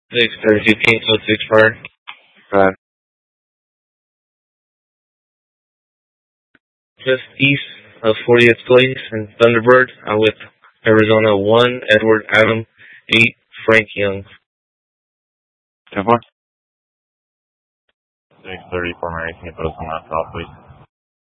632 King Code 6 Fire. Right. Just east of 40th Place and Thunderbird, with Arizona 1, Edward Adam 8, Frank Young. 10-4. 634 Mary, can you put us on that call, please?